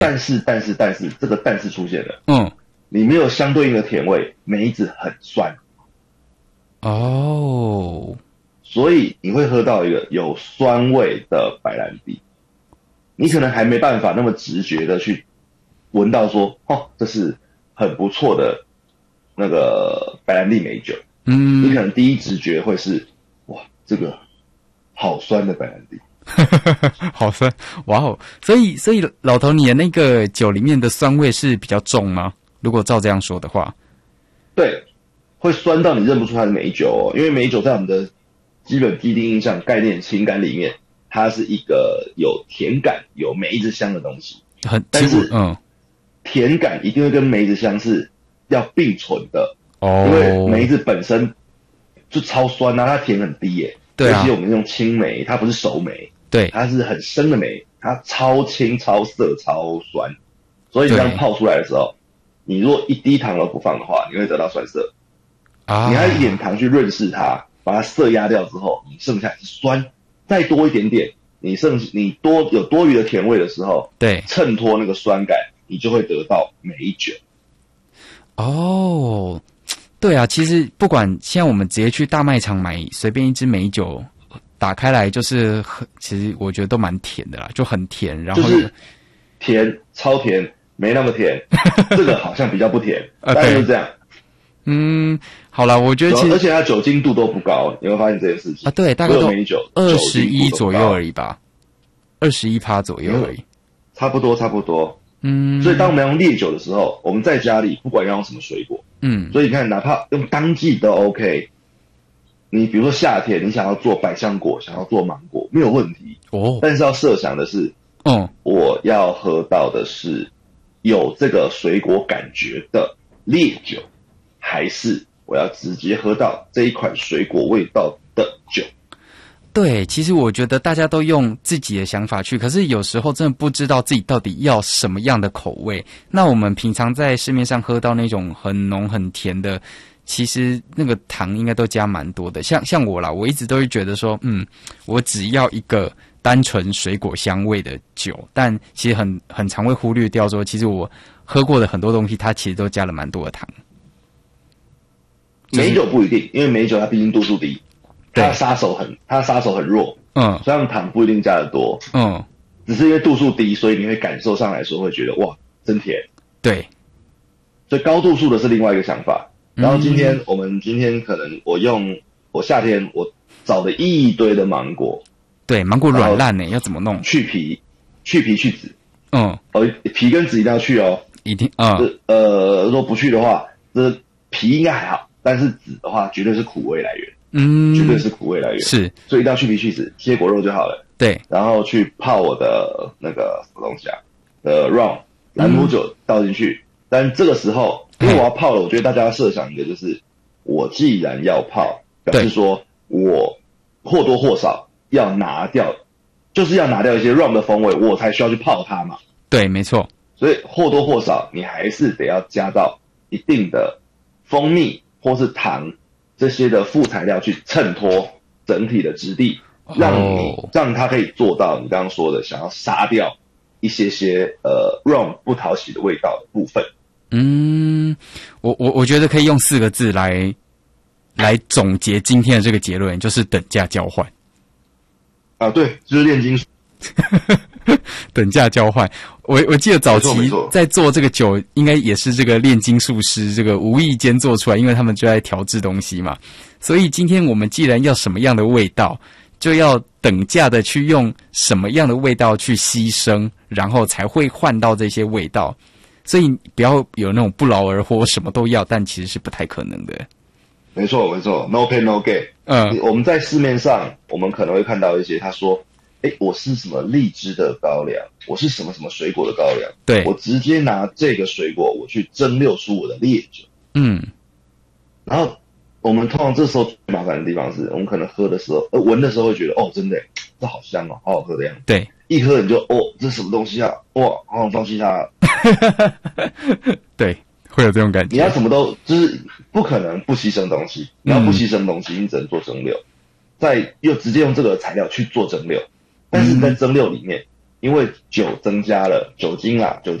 但是这个但是出现了，你没有相对应的甜味，梅子很酸。 哦， 所以你会喝到一个有酸味的白兰地，你可能还没办法那么直觉的去闻到说，这是很不错的那个白兰地美酒。你可能第一直觉会是，哇，这个好酸的白兰地。 好酸，哇哦！所以老头，你的那个酒里面的酸味是比较重吗？如果照这样说的话， 对，会酸到你认不出它是美酒哦，因为美酒在我们的基本既定印象、概念、情感里面，它是一个有甜感、有梅子香的东西。但是甜感一定会跟梅子香是要并存的哦，因为梅子本身就超酸啊，它甜很低耶。对啊，尤其我们用青梅，它不是熟梅，对，它是很生的梅，它超清、超涩、超酸，所以你这样泡出来的时候，你如果一滴糖都不放的话，你会得到酸涩啊。你还一点糖去润饰它，把它涩压掉之后，你剩下是酸，再多一点点，你有多余的甜味的时候，对，衬托那个酸感，你就会得到美酒。 哦。对啊，其实不管现在我们直接去大卖场买随便一支美酒，打开来就是其实我觉得都蛮甜的啦，就很甜，然后就是甜超甜，没那么甜，这个好像比较不甜，大概就是这样。 好啦，我觉得其实而且它酒精度都不高，你会发现这件事情啊，对，大概都美酒 21左右而已吧，21%左右而已， 差不多。所以当我们要用烈酒的时候，我们在家里不管要用什么水果，所以你看，哪怕用当季都 OK。你比如说夏天，你想要做百香果，想要做芒果，没有问题哦。但是要设想的是，我要喝到的是有这个水果感觉的烈酒，还是我要直接喝到这一款水果味道的酒？ 对，其实我觉得大家都用自己的想法去，可是有时候真的不知道自己到底要什么样的口味。那我们平常在市面上喝到那种很浓很甜的，其实那个糖应该都加蛮多的。像我啦，我一直都会觉得说，我只要一个单纯水果香味的酒，但其实很常会忽略掉说，其实我喝过的很多东西，它其实都加了蛮多的糖。 美酒不一定，因为美酒它毕竟度数低。它杀手很弱，所以它糖不一定加得多，只是因为度数低，所以你会感受上来说会觉得哇，真甜。对，所以高度数的是另外一个想法。然后我们今天可能我夏天我找了一堆的芒果， 对，芒果软烂呢，要怎么弄？ 去皮去籽，皮跟籽一定要去哦，一定如果不去的话，这皮应该还好，但是籽的话绝对是苦味来源。绝对是苦味来源，是，所以一定要去皮去籽，切果肉就好了。对，然后去泡我的那个什么东西啊，rum 兰姆酒倒进去。但这个时候，因为我要泡了，我觉得大家要设想一个，就是我既然要泡，表示说我或多或少要拿掉，就是要拿掉一些 rum 的风味，我才需要去泡它嘛。对，没错。所以或多或少，你还是得要加到一定的蜂蜜或是糖。这些的副材料去衬托整体的质地，让它可以做到你刚刚说的想要杀掉一些rum 不讨喜的味道的部分。 我觉得可以用4个字来总结今天的这个结论，就是等价交换。 啊，对，就是炼金术。 等价交换，我记得早期在做这个酒，应该也是这个炼金术师这个无意间做出来，因为他们就在调制东西嘛。所以今天我们既然要什么样的味道，就要等价的去用什么样的味道去牺牲，然后才会换到这些味道。所以不要有那种不劳而获，什么都要，但其实是不太可能的。 没错，no pain no gain。我们在市面上，我们可能会看到一些他说。我是什么荔枝的高粱，我是什么什么水果的高粱，对，我直接拿这个水果我去蒸馏出我的烈酒。然后我们通常这时候最麻烦的地方是我们可能喝的时候闻的时候会觉得真的这好香哦，好好喝的样子。对，一喝你就这是什么东西啊，哇，好想放弃它。对，会有这种感觉。你要什么都就是不可能不牺牲东西，你要不牺牲东西你只能做蒸馏，又直接用这个材料去做蒸馏。但是你在蒸馏里面， 因为酒增加了酒精啦，酒